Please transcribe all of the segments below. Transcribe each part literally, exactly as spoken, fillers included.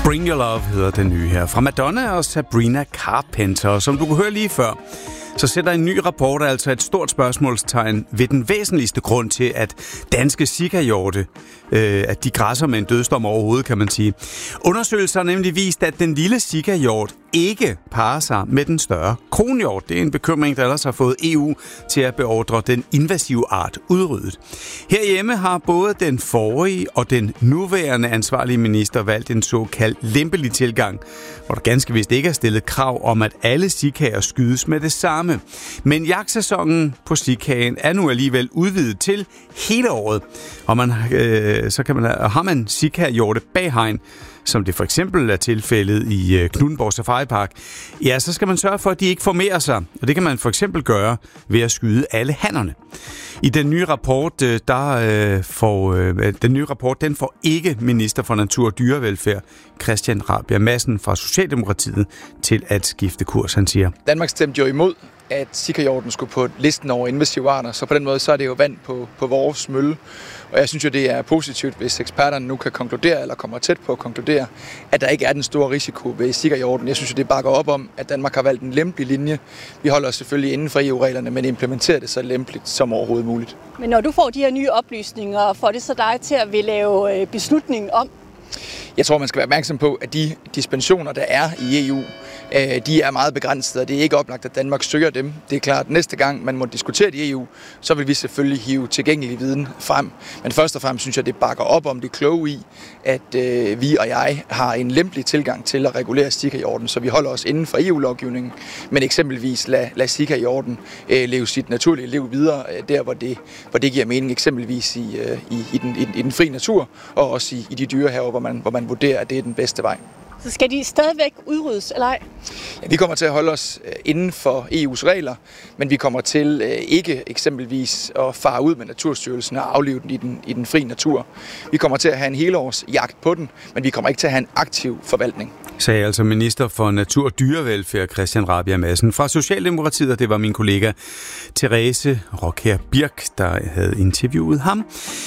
Bring Your Love hedder den nye her. Fra Madonna og Sabrina Carpenter. Som du kunne høre lige før, så sætter en ny rapport altså et stort spørgsmålstegn ved den væsentligste grund til, at danske sikahjorte, øh, at de græsser med en dødsdom overhovedet, kan man sige. Undersøgelser har nemlig vist, at den lille sikahjort ikke parer sig med den større kronhjort. Det er en bekymring, der ellers har fået E U til at beordre den invasive art udryddet. Herhjemme har både den forrige og den nuværende ansvarlige minister valgt en såkaldt lempelig tilgang, hvor der ganske vist ikke er stillet krav om, at alle sikaer skydes med det samme. Men jagtsæsonen på sikaen er nu alligevel udvidet til hele året, og man, øh, så kan man, har man sikahjorte bag hegn, som det for eksempel er tilfældet i øh, Knuthenborg Safari Park, ja, så skal man sørge for, at de ikke formerer sig. Og det kan man for eksempel gøre ved at skyde alle hannerne. I den nye rapport, øh, der øh, får øh, den nye rapport, den får ikke minister for natur og dyrevelfærd, Christian Rabjerg Madsen fra Socialdemokratiet, til at skifte kurs, han siger. Danmark stemte jo imod, at sikahjorten skulle på listen over invasive arter, så på den måde så er det jo vand på, på vores mølle. Og jeg synes jo, det er positivt, hvis eksperterne nu kan konkludere, eller kommer tæt på at konkludere, at der ikke er den store risiko ved sikahjorten. Jeg synes jo, det bakker op om, at Danmark har valgt en lempelig linje. Vi holder os selvfølgelig inden for E U-reglerne, men implementerer det så lempeligt som overhovedet muligt. Men når du får de her nye oplysninger, får det så dig til at vil lave beslutningen om? Jeg tror, man skal være opmærksom på, at de dispensationer, der er i E U, de er meget begrænsede, og det er ikke oplagt, at Danmark søger dem. Det er klart, at næste gang man må diskutere det i E U, så vil vi selvfølgelig hive tilgængelig viden frem. Men først og fremmest synes jeg, det bakker op om det kloge i, at øh, vi og jeg har en lempelig tilgang til at regulere sikahjorten, så vi holder os inden for E U-lovgivningen, men eksempelvis lad, lad sikahjorten øh, leve sit naturlige liv videre, øh, der hvor det, hvor det giver mening, eksempelvis i, øh, i, i, den, i, i den fri natur, og også i, i de dyrehaver, hvor man, hvor man vurderer, at det er den bedste vej. Så skal de stadigvæk udryddes, eller ej? Ja, vi kommer til at holde os inden for E U's regler, men vi kommer til ikke eksempelvis at fare ud med Naturstyrelsen og aflive den i den, i den fri natur. Vi kommer til at have en helårs jagt på den, men vi kommer ikke til at have en aktiv forvaltning. Sagde altså minister for natur og dyrevelfærd Christian Rabjerg Madsen fra Socialdemokratiet, og det var min kollega Therese Rockher Birk, der havde interviewet ham.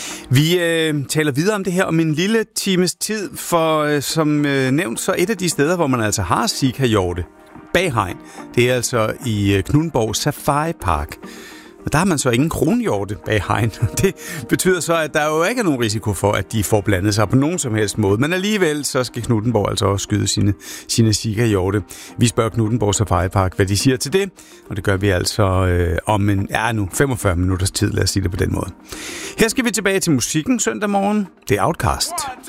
Vi øh, taler videre om det her om en lille times tid, for øh, som øh, nævnt, så et af de steder, hvor man altså har sikahjorte bag hegn, det er altså i øh, Knuthenborg Safari Park. Og der har man så ingen kronhjorte bag hegn. Det betyder så, at der jo ikke er nogen risiko for, at de får blandet sig på nogen som helst måde. Men alligevel så skal Knuthenborg altså også skyde sine, sine sikahjorte. Vi spørger Knuthenborg Safari Park, hvad de siger til det. Og det gør vi altså øh, om en, ja, nu femogfyrre minutters tid, lad os sige det på den måde. Her skal vi tilbage til musikken søndag morgen. Det er Outcast.